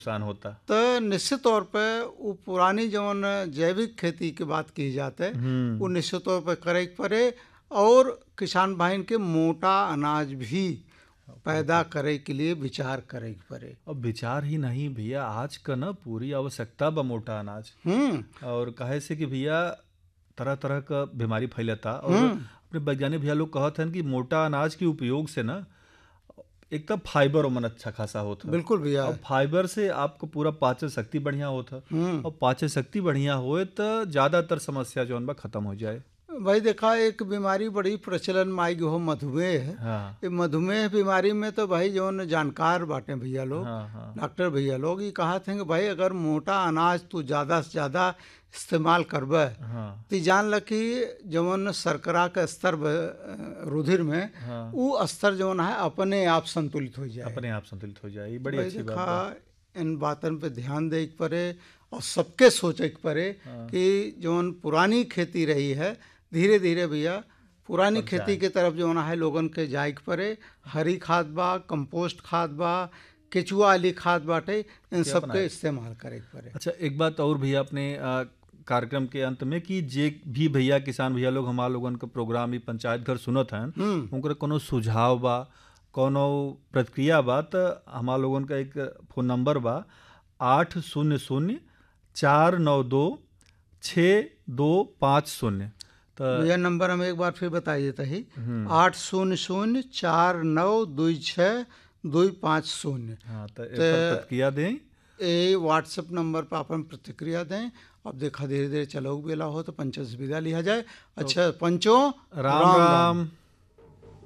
नुकसान होता। तो निश्चित तौर पे वो पुरानी जवन जैविक खेती की बात की जाते वो निश्चित तौर पे करे के पड़े और किसान भाई के मोटा अनाज भी पैदा करे के लिए विचार करे के पड़े। अब विचार ही नहीं भैया, आज का ना पूरी आवश्यकता बा मोटा अनाज। और कहे से कि भैया तरह तरह का बीमारी फैलता और अपने वैज्ञानिक भैया लोग कहते हैं कि मोटा अनाज के उपयोग से ना एक तो फाइबर ओमन अच्छा खासा होता है। बिल्कुल भैया। और फाइबर से आपको पूरा पाचन शक्ति बढ़िया होता और पाचन शक्ति बढ़िया होए तो ज्यादातर समस्या जो बा खत्म हो जाए। भाई देखा एक बीमारी बड़ी प्रचलन में आई हो मधुमेह है। हाँ। ये मधुमेह बीमारी में तो भाई जो जानकार बाटे भैया लोग, हाँ। डॉक्टर भैया लोग ये कहा थे कि भाई अगर मोटा अनाज तू ज्यादा से ज्यादा इस्तेमाल करबे तो जान ल कि जवन शर्करा का स्तर रुधिर में वो स्तर जवन है अपने आप संतुलित हो जाए। अपने आप संतुलित हो जाए, बड़ी अच्छी बात है। इन बातन पे ध्यान दे के पड़े और सबके सोचे के पड़े कि जवन पुरानी खेती रही है धीरे धीरे भैया पुरानी खेती के तरफ जो है लोगन के जाए के पड़े। हरी खाद बा, कंपोस्ट खाद बा, केचुआ वाली खाद बाटे, इन सब के इस्तेमाल करे के पड़े। अच्छा एक बात और भैया अपने कार्यक्रम के अंत में कि जे भी भैया किसान भैया लोग हमारे लोगन के प्रोग्राम पंचायत घर सुनत हैं उनका कोनो सुझाव बा, कोनो प्रतिक्रिया बा तो हमारे लोगन का एक फोन नंबर बा 800-492-6250। तो यह नंबर हम एक बार फिर बता देता ही 800-492-6250। हाँ तो प्रतिक्रिया दें, ये व्हाट्सएप नंबर पर अपन प्रतिक्रिया दें। अब देखा धीरे धीरे चलो बेला हो तो पंचों से विदा लिया जाए। अच्छा पंचों राम राम।